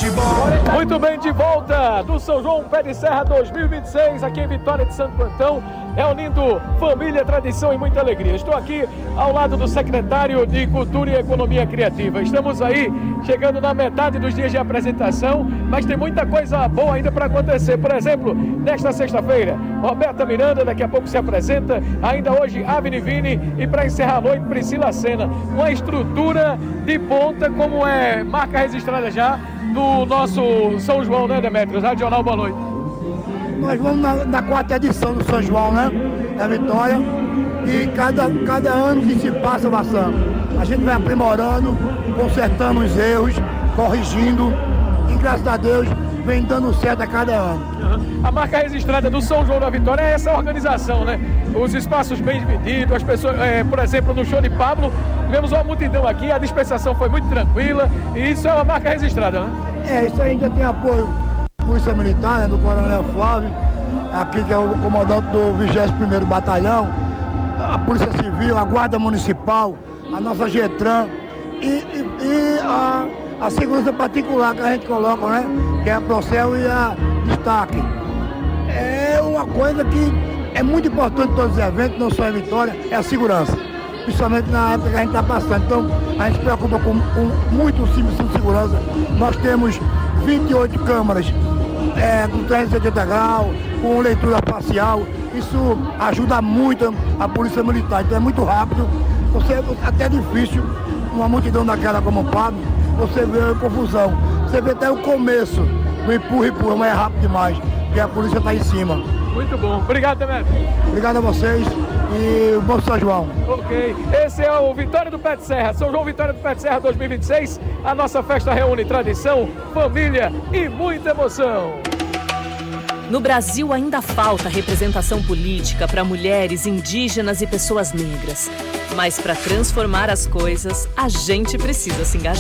futebol. Muito bem, de volta do São João Pé de Serra 2026, aqui em Vitória de Santo Antão, reunindo família, tradição e muita alegria. Estou aqui ao lado do secretário de Cultura e Economia Criativa. Estamos aí chegando na metade dos dias de apresentação, mas tem muita coisa boa ainda para acontecer. Por exemplo, nesta sexta-feira, Roberta Miranda daqui a pouco se apresenta, ainda hoje Avni Vini e para encerrar a noite Priscila Senna. Uma estrutura de ponta como é marca registrada já do nosso São João, né, Demetrios? Radional, boa noite. Nós vamos na quarta edição do São João, né? Da Vitória. E cada ano que se passa, a gente vai aprimorando, consertando os erros, corrigindo. E graças a Deus vem dando certo a cada ano. A marca registrada do São João da Vitória é essa organização, né? Os espaços bem divididos, as pessoas, por exemplo, no show de Pablo, tivemos uma multidão aqui, a dispensação foi muito tranquila e isso é uma marca registrada, né? Isso aí já tem apoio da Polícia Militar, né, do Coronel Flávio, aqui que é o comandante do 21º Batalhão, a Polícia Civil, a Guarda Municipal, a nossa Getran e a segurança particular que a gente coloca, né? Que é a Procel e a Destaque. É uma coisa que é muito importante em todos os eventos, não só em Vitória, é a segurança. Principalmente na época que a gente está passando. Então, a gente se preocupa com muito simples de segurança. Nós temos 28 câmaras com 380 graus, com leitura facial. Isso ajuda muito a Polícia Militar. Então, é muito rápido. Até difícil, uma multidão daquela como o Pablo, você vê a confusão. Você vê até o começo do empurra, mas é rápido demais, porque a polícia está em cima. Muito bom. Obrigado, Demetrios. Obrigado a vocês e bom São João. Ok. Esse é o Vitória do Pé de Serra. São João Vitória do Pé de Serra 2026. A nossa festa reúne tradição, família e muita emoção. No Brasil ainda falta representação política para mulheres, indígenas e pessoas negras. Mas para transformar as coisas, a gente precisa se engajar.